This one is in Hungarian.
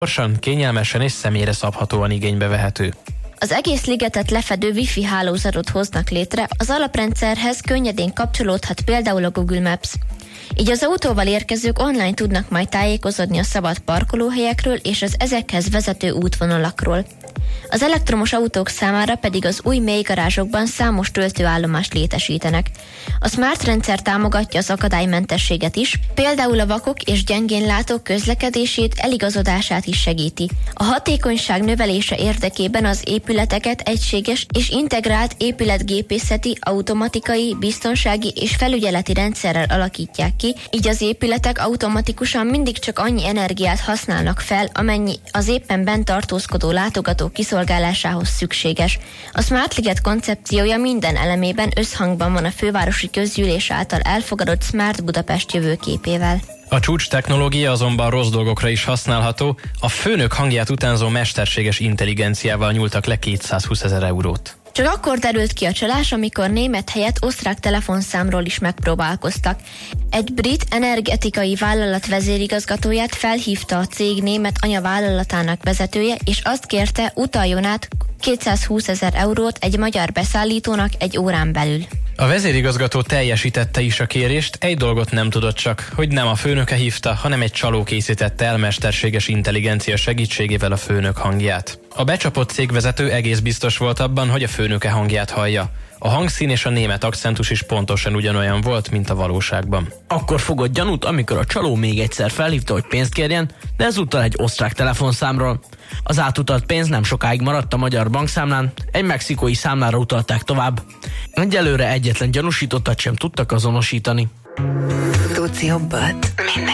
Gyorsan, kényelmesen és személyre szabhatóan igénybe vehető. Az egész ligetet lefedő Wi-Fi hálózatot hoznak létre, az alaprendszerhez könnyedén kapcsolódhat például a Google Maps. Így az autóval érkezők online tudnak majd tájékozódni a szabad parkolóhelyekről és az ezekhez vezető útvonalakról. Az elektromos autók számára pedig az új mélygarázsokban számos töltőállomást létesítenek. A Smart rendszer támogatja az akadálymentességet is, például a vakok és gyengénlátók közlekedését, eligazodását is segíti. A hatékonyság növelése érdekében az épületeket egységes és integrált épületgépészeti, automatikai, biztonsági és felügyeleti rendszerrel alakítják ki, így az épületek automatikusan mindig csak annyi energiát használnak fel, amennyi az éppen bent tartózkodó látogató kiszolgálásához szükséges. A Smart Liget koncepciója minden elemében összhangban van a fővárosi közgyűlés által elfogadott Smart Budapest jövőképével. A csúcs technológia azonban rossz dolgokra is használható, a főnök hangját utánzó mesterséges intelligenciával nyúltak le 220 000 eurót. Csak akkor derült ki a csalás, amikor német helyett osztrák telefonszámról is megpróbálkoztak. Egy brit energetikai vállalat vezérigazgatóját felhívta a cég német anyavállalatának vezetője, és azt kérte, utaljon át 220 000 eurót egy magyar beszállítónak egy órán belül. A vezérigazgató teljesítette is a kérést, egy dolgot nem tudott csak, hogy nem a főnöke hívta, hanem egy csaló készítette el mesterséges intelligencia segítségével a főnök hangját. A becsapott cégvezető egész biztos volt abban, hogy a főnöke hangját hallja. A hangszín és a német akcentus is pontosan ugyanolyan volt, mint a valóságban. Akkor fogott gyanút, amikor a csaló még egyszer felhívta, hogy pénzt kérjen, de ezúttal egy osztrák telefonszámról. Az átutalt pénz nem sokáig maradt a magyar bankszámlán, egy mexikói számlára utalták tovább. Egyelőre egyetlen gyanúsítottat sem tudtak azonosítani. Tudsz jobbat?